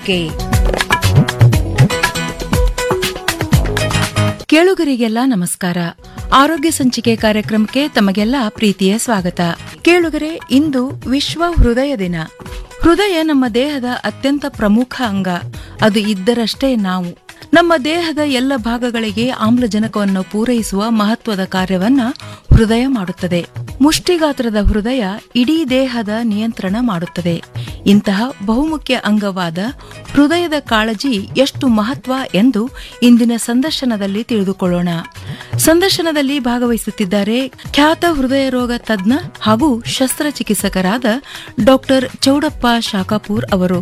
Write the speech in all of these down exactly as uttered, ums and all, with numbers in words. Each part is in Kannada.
ಸಂಚಿಕೆ. ಕೇಳುಗರಿಗೆಲ್ಲ ನಮಸ್ಕಾರ. ಆರೋಗ್ಯ ಸಂಚಿಕೆ ಕಾರ್ಯಕ್ರಮಕ್ಕೆ ತಮಗೆಲ್ಲ ಪ್ರೀತಿಯ ಸ್ವಾಗತ. ಕೇಳುಗರೆ, ಇಂದು ವಿಶ್ವ ಹೃದಯ ದಿನ. ಹೃದಯ ನಮ್ಮ ದೇಹದ ಅತ್ಯಂತ ಪ್ರಮುಖ ಅಂಗ. ಅದು ಇದ್ದರಷ್ಟೇ ನಾವು. ನಮ್ಮ ದೇಹದ ಎಲ್ಲ ಭಾಗಗಳಿಗೆ ಆಮ್ಲಜನಕವನ್ನು ಪೂರೈಸುವ ಮಹತ್ವದ ಕಾರ್ಯವನ್ನ ಹೃದಯ ಮಾಡುತ್ತದೆ. ಮುಷ್ಟಿಗಾತ್ರದ ಹೃದಯ ಇಡೀ ದೇಹದ ನಿಯಂತ್ರಣ ಮಾಡುತ್ತದೆ. ಇಂತಹ ಬಹುಮುಖ್ಯ ಅಂಗವಾದ ಹೃದಯದ ಕಾಳಜಿ ಎಷ್ಟು ಮಹತ್ವ ಎಂದು ಇಂದಿನ ಸಂದರ್ಶನದಲ್ಲಿ ತಿಳಿದುಕೊಳ್ಳೋಣ. ಸಂದರ್ಶನದಲ್ಲಿ ಭಾಗವಹಿಸುತ್ತಿದ್ದಾರೆ ಖ್ಯಾತ ಹೃದಯ ರೋಗ ತಜ್ಞ ಹಾಗೂ ಶಸ್ತ್ರಚಿಕಿತ್ಸಕರಾದ ಡಾಕ್ಟರ್ ಚೌಡಪ್ಪ ಶಾಖಾಪೂರ್ ಅವರು.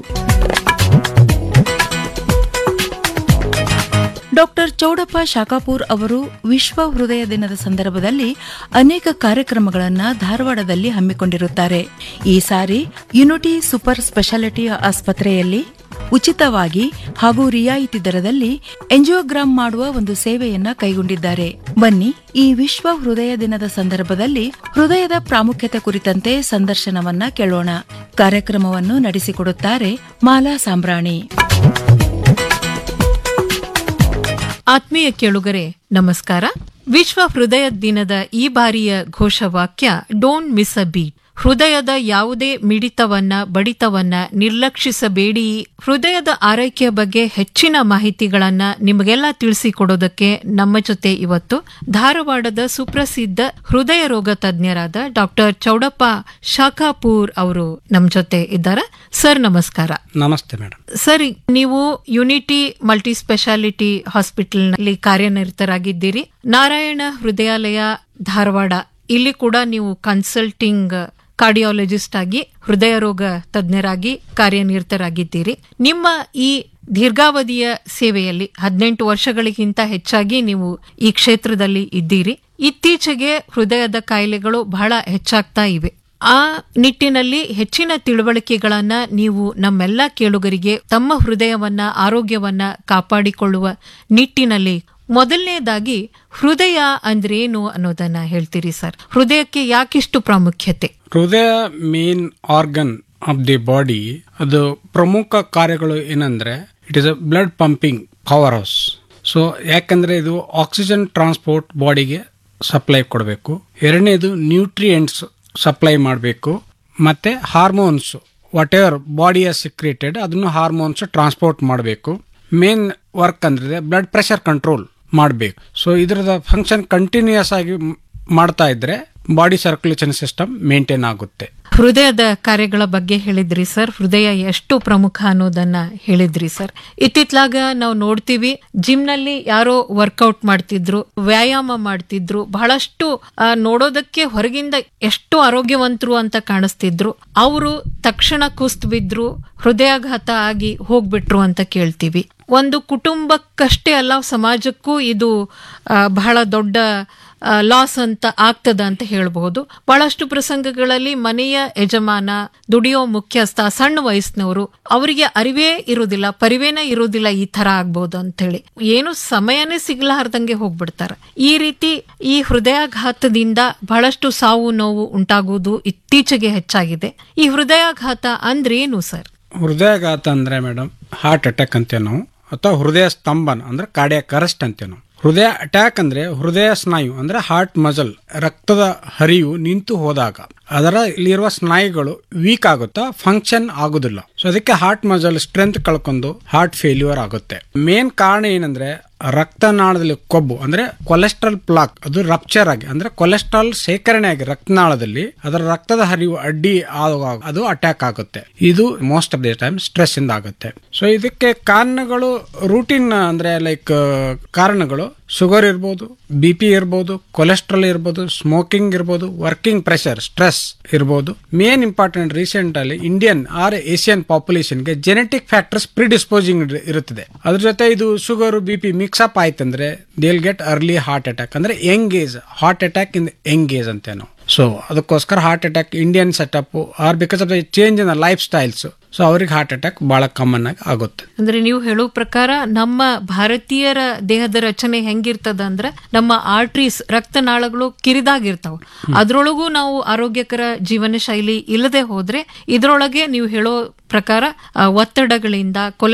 ಡಾಕ್ಟರ್ ಚೌಡಪ್ಪ ಶಾಖಾಪೂರ್ ಅವರು ವಿಶ್ವ ಹೃದಯ ದಿನದ ಸಂದರ್ಭದಲ್ಲಿ ಅನೇಕ ಕಾರ್ಯಕ್ರಮಗಳನ್ನು ಧಾರವಾಡದಲ್ಲಿ ಹಮ್ಮಿಕೊಂಡಿರುತ್ತಾರೆ. ಈ ಸಾರಿ ಯುನಿಟಿ ಸೂಪರ್ ಸ್ಪೆಷಾಲಿಟಿ ಆಸ್ಪತ್ರೆಯಲ್ಲಿ ಉಚಿತವಾಗಿ ಹಾಗೂ ರಿಯಾಯಿತಿ ದರದಲ್ಲಿ ಎಂಜಿಯೋಗ್ರಾಮ್ ಮಾಡುವ ಒಂದು ಸೇವೆಯನ್ನ ಕೈಗೊಂಡಿದ್ದಾರೆ. ಬನ್ನಿ, ಈ ವಿಶ್ವ ಹೃದಯ ದಿನದ ಸಂದರ್ಭದಲ್ಲಿ ಹೃದಯದ ಪ್ರಾಮುಖ್ಯತೆ ಕುರಿತಂತೆ ಸಂದರ್ಶನವನ್ನ ಕೇಳೋಣ. ಕಾರ್ಯಕ್ರಮವನ್ನು ನಡೆಸಿಕೊಡುತ್ತಾರೆ ಮಾಲಾ ಸಾಂಬ್ರಾಣಿ. ಆತ್ಮೀಯ ಕೇಳುಗರೆ, ನಮಸ್ಕಾರ. ವಿಶ್ವ ಹೃದಯ ದಿನದ ಈ ಬಾರಿಯ ಘೋಷವಾಕ್ಯ ಡೋಂಟ್ ಮಿಸ್ ಅ ಬೀಟ್. ಹೃದಯದ ಯಾವುದೇ ಮಿಡಿತವನ್ನ ಬಡಿತವನ್ನ ನಿರ್ಲಕ್ಷಿಸಬೇಡಿ. ಹೃದಯದ ಆರೈಕೆಯ ಬಗ್ಗೆ ಹೆಚ್ಚಿನ ಮಾಹಿತಿಗಳನ್ನ ನಿಮಗೆಲ್ಲ ತಿಳಿಸಿಕೊಡೋದಕ್ಕೆ ನಮ್ಮ ಜೊತೆ ಇವತ್ತು ಧಾರವಾಡದ ಸುಪ್ರಸಿದ್ಧ ಹೃದಯ ರೋಗ ತಜ್ಞರಾದ ಡಾಕ್ಟರ್ ಚೌಡಪ್ಪ ಶಾಖಾಪೂರ್ ಅವರು ನಮ್ಮ ಜೊತೆ ಇದ್ದಾರೆ. ಸರ್, ನಮಸ್ಕಾರ. ನಮಸ್ತೆ ಮೇಡಮ್. ಸರ್, ನೀವು ಯುನಿಟಿ ಮಲ್ಟಿ ಸ್ಪೆಷಾಲಿಟಿ ಹಾಸ್ಪಿಟಲ್ ನಲ್ಲಿ ಕಾರ್ಯನಿರತರಾಗಿದ್ದೀರಿ. ನಾರಾಯಣ ಹೃದಯಾಲಯ ಧಾರವಾಡ, ಇಲ್ಲಿ ಕೂಡ ನೀವು ಕನ್ಸಲ್ಟಿಂಗ್ ಕಾರ್ಡಿಯಾಲಜಿಸ್ಟ್ ಆಗಿ ಹೃದಯ ರೋಗ ತಜ್ಞರಾಗಿ ಕಾರ್ಯನಿರತರಾಗಿದ್ದೀರಿ. ನಿಮ್ಮ ಈ ದೀರ್ಘಾವಧಿಯ ಸೇವೆಯಲ್ಲಿ ಹದಿನೆಂಟು ವರ್ಷಗಳಿಗಿಂತ ಹೆಚ್ಚಾಗಿ ನೀವು ಈ ಕ್ಷೇತ್ರದಲ್ಲಿ ಇದ್ದೀರಿ. ಇತ್ತೀಚೆಗೆ ಹೃದಯದ ಕಾಯಿಲೆಗಳು ಬಹಳ ಹೆಚ್ಚಾಗ್ತಾ ಇವೆ. ಆ ನಿಟ್ಟಿನಲ್ಲಿ ಹೆಚ್ಚಿನ ತಿಳುವಳಿಕೆಗಳನ್ನ ನೀವು ನಮ್ಮೆಲ್ಲ ಕೇಳುಗರಿಗೆ ತಮ್ಮ ಹೃದಯವನ್ನ ಆರೋಗ್ಯವನ್ನ ಕಾಪಾಡಿಕೊಳ್ಳುವ ನಿಟ್ಟಿನಲ್ಲಿ ಮೊದಲನೇದಾಗಿ ಹೃದಯ ಅಂದ್ರೇನು ಅನ್ನೋದನ್ನ ಹೇಳ್ತೀರಿ ಸರ್? ಹೃದಯಕ್ಕೆ ಯಾಕಿಷ್ಟು ಪ್ರಾಮುಖ್ಯತೆ? ಹೃದಯ main organ of the body. ಅದು ಪ್ರಮುಖ ಕಾರ್ಯಗಳು ಏನಂದ್ರೆ it is a blood pumping power house. So ಯಾಕಂದ್ರೆ ಇದು ಆಕ್ಸಿಜನ್ ಟ್ರಾನ್ಸ್ಪೋರ್ಟ್ ಬಾಡಿಗೆ ಸಪ್ಲೈ ಕೊಡಬೇಕು. ಎರಡನೇದು ನ್ಯೂಟ್ರಿಯೆಂಟ್ಸ್ ಸಪ್ಲೈ ಮಾಡಬೇಕು. ಮತ್ತೆ ಹಾರ್ಮೋನ್ಸ್ ವಾಟ್ ಎವರ್ ಬಾಡಿಯ ಸಿಕ್ರೇಟೆಡ್ ಅದನ್ನು ಹಾರ್ಮೋನ್ಸ್ ಟ್ರಾನ್ಸ್ಪೋರ್ಟ್ ಮಾಡಬೇಕು. ಮೇನ್ ವರ್ಕ್ ಅಂದ್ರೆ ಬ್ಲಡ್ ಪ್ರೆಷರ್ ಕಂಟ್ರೋಲ್ ಮಾಡಬೇಕು. ಸೊ ಇದರದ ಫಂಕ್ಷನ್ ಕಂಟಿನ್ಯೂಸ್ ಆಗಿ ಮಾಡ್ತಾ ಇದ್ರೆ ಬಾಡಿ ಸರ್ಕ್ಯುಲೇಷನ್ ಸಿಸ್ಟಮ್ ಮೇಂಟೈನ್ ಆಗುತ್ತೆ. ಹೃದಯದ ಕಾರ್ಯಗಳ ಬಗ್ಗೆ ಹೇಳಿದ್ರಿ ಸರ್. ಹೃದಯ ಎಷ್ಟು ಪ್ರಮುಖ ಅನ್ನೋದನ್ನ ಹೇಳಿದ್ರಿ ಸರ್. ಇತ್ತಿತ್ಲಾಗ ನಾವು ನೋಡ್ತೀವಿ, ಜಿಮ್ ನಲ್ಲಿ ಯಾರೋ ವರ್ಕೌಟ್ ಮಾಡ್ತಿದ್ರು, ವ್ಯಾಯಾಮ ಮಾಡ್ತಿದ್ರು, ಬಹಳಷ್ಟು ನೋಡೋದಕ್ಕೆ ಹೊರಗಿಂದ ಎಷ್ಟು ಆರೋಗ್ಯವಂತರು ಅಂತ ಕಾಣಿಸ್ತಿದ್ರು. ಅವರು ತಕ್ಷಣ ಕುಸ್ತ್ ಬಿದ್ರು, ಹೃದಯಾಘಾತ ಆಗಿ ಹೋಗ್ಬಿಟ್ರು ಅಂತ ಕೇಳ್ತೀವಿ. ಒಂದು ಕುಟುಂಬಕ್ಕಷ್ಟೇ ಅಲ್ಲ, ಸಮಾಜಕ್ಕೂ ಇದು ಬಹಳ ದೊಡ್ಡ ಲಾಸ್ ಅಂತ ಆಗ್ತದ ಅಂತ ಹೇಳಬಹುದು. ಬಹಳಷ್ಟು ಪ್ರಸಂಗಗಳಲ್ಲಿ ಮನೆಯ ಯಜಮಾನ, ದುಡಿಯೋ ಮುಖ್ಯಸ್ಥ, ಸಣ್ಣ ವಯಸ್ಸಿನವರು, ಅವರಿಗೆ ಅರಿವೇ ಇರುವುದಿಲ್ಲ, ಪರಿವೇನ ಇರುವುದಿಲ್ಲ ಈ ತರ ಆಗ್ಬಹುದು ಅಂತ ಹೇಳಿ ಏನು ಸಮಯನೇ ಸಿಗ್ಲಾರ್ದಂಗೆ ಹೋಗ್ಬಿಡ್ತಾರೆ. ಈ ರೀತಿ ಈ ಹೃದಯಾಘಾತದಿಂದ ಬಹಳಷ್ಟು ಸಾವು ನೋವು ಉಂಟಾಗುವುದು ಇತ್ತೀಚೆಗೆ ಹೆಚ್ಚಾಗಿದೆ. ಈ ಹೃದಯಾಘಾತ ಅಂದ್ರೆ ಏನು ಸರ್? ಹೃದಯಾಘಾತ ಅಂದ್ರೆ ಮೇಡಮ್ ಹಾರ್ಟ್ ಅಟ್ಯಾಕ್ ಅಂತೆ ನಾವು, ಅಥವಾ ಹೃದಯ ಸ್ತಂಭನ ಅಂದ್ರೆ ಕಾರ್ಡಿಯಾಕ್ ಅರೆಸ್ಟ್ ಅಂತೆ ನಾವು. ಹೃದಯ ಅಟ್ಯಾಕ್ ಅಂದ್ರೆ ಹೃದಯ ಸ್ನಾಯು ಅಂದ್ರೆ ಹಾರ್ಟ್ ಮಜಲ್, ರಕ್ತದ ಹರಿವು ನಿಂತು ಹೋದಾಗ ಅದರ ಇಲ್ಲಿರುವ ಸ್ನಾಯುಗಳು ವೀಕ್ ಆಗುತ್ತಾ, ಫಂಕ್ಷನ್ ಆಗುದಿಲ್ಲ. ಸೊ ಅದಕ್ಕೆ ಹಾರ್ಟ್ ಮಜಲ್ ಸ್ಟ್ರೆಂತ್ ಕಳ್ಕೊಂಡು ಹಾರ್ಟ್ ಫೇಲ್ಯೂರ್ ಆಗುತ್ತೆ. ಮೇನ್ ಕಾರಣ ಏನಂದ್ರೆ ರಕ್ತನಾಳದಲ್ಲಿ ಕೊಬ್ಬು ಅಂದ್ರೆ ಕೊಲೆಸ್ಟ್ರಾಲ್ ಪ್ಲಾಕ್ ಅದು ರಪ್ಚರ್ ಆಗಿ ಅಂದ್ರೆ ಕೊಲೆಸ್ಟ್ರಾಲ್ ಶೇಖರಣೆ ಆಗಿ ರಕ್ತನಾಳದಲ್ಲಿ ಅದರ ರಕ್ತದ ಹರಿವು ಅಡ್ಡಿ ಆದಾಗ ಅದು ಅಟ್ಯಾಕ್ ಆಗುತ್ತೆ. ಇದು most of the time stress ಇಂದ ಆಗುತ್ತೆ. ಸೊ ಇದಕ್ಕೆ ಕಾರಣಗಳು ರೂಟೀನ್ ಅಂದ್ರೆ ಲೈಕ್ ಕಾರಣಗಳು ಶುಗರ್ ಇರ್ಬೋದು, ಬಿ ಪಿ ಇರ್ಬೋದು, ಕೊಲೆಸ್ಟ್ರಾಲ್ ಇರ್ಬೋದು, ಸ್ಮೋಕಿಂಗ್ ಇರ್ಬೋದು, ವರ್ಕಿಂಗ್ ಪ್ರೆಷರ್, ಸ್ಟ್ರೆಸ್ ಇರ್ಬೋದು. ಮೇನ್ ಇಂಪಾರ್ಟೆಂಟ್ ರೀಸೆಂಟ್ ಅಲ್ಲಿ ಇಂಡಿಯನ್ ಆರ್ ಏಷಿಯನ್ ಪಾಪ್ಯುಲೇಷನ್ ಗೆ ಜೆನೆಟಿಕ್ ಫ್ಯಾಕ್ಟರ್ಸ್ ಪ್ರಿಡಿಸ್ಪೋಸಿಂಗ್ ಇರುತ್ತದೆ. ಅದ್ರ ಜೊತೆ ಇದು sugar B P mix up ಆಯ್ತಂದ್ರೆ they will get early heart attack ಅಂದ್ರೆ Young age heart attack in young age ಅಂತ ನಾವು. ಸೊ ಅದಕ್ಕೋಸ್ಕರ heart attack Indian setup are because of the change in life styles, so ಅವ್ರಿಗೆ ಹಾರ್ಟ್ ಅಟ್ಯಾಕ್ ಬಹಳ ಕಾಮನ್ ಆಗಿ ಆಗುತ್ತೆ. ಅಂದ್ರೆ ನೀವು ಹೇಳೋ ಪ್ರಕಾರ ನಮ್ಮ ಭಾರತೀಯರ ದೇಹದ ರಚನೆ ಹೆಂಗಿರ್ತದ ಅಂದ್ರೆ ನಮ್ಮ ಆರ್ಟ್ರೀಸ್ ರಕ್ತನಾಳಗಳು ಕಿರಿದಾಗಿರ್ತಾವ. ಅದ್ರೊಳಗೂ ನಾವು ಆರೋಗ್ಯಕರ ಜೀವನ ಶೈಲಿ ಇಲ್ಲದೆ ಹೋದ್ರೆ ಇದ್ರೊಳಗೆ ನೀವು ಹೇಳೋ ಪ್ರಕಾರ ಒತ್ತಡಗಳಿಂದ